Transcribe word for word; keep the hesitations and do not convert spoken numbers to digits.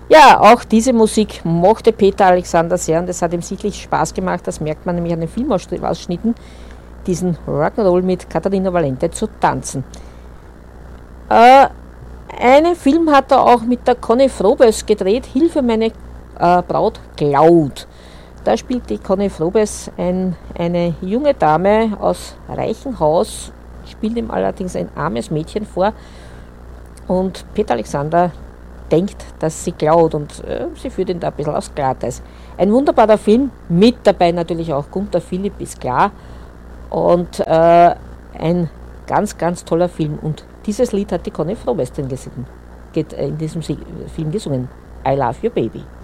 Ja, auch diese Musik mochte Peter Alexander sehr und es hat ihm sichtlich Spaß gemacht, das merkt man nämlich an den Filmausschnitten, diesen Rock'n'Roll mit Catalina Valente zu tanzen. Äh, einen Film hat er auch mit der Conny Frobes gedreht, Hilfe meine äh, Braut klaut. Da spielt die Conny Frobes ein, eine junge Dame aus reichem Haus, spielt ihm allerdings ein armes Mädchen vor und Peter Alexander denkt, dass sie klaut und äh, sie führt ihn da ein bisschen aufs Glatteis. Ein wunderbarer Film, mit dabei natürlich auch Gunther Philipp, ist klar, und äh, ein ganz, ganz toller Film. Und dieses Lied hat die Conny Frobes in diesem Film gesungen, I Love Your Baby.